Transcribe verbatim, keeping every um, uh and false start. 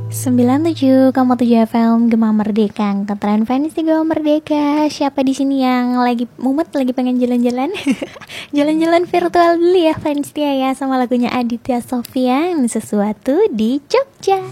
Sembilan tujuh koma tujuh F M Gema Merdeka, Ketren fans di Gema Merdeka. Siapa di sini yang lagi mumet, lagi pengen jalan-jalan? Jalan-jalan virtual dulu ya fans dia ya, sama lagunya Aditya Sofyan, Sesuatu di Jogja.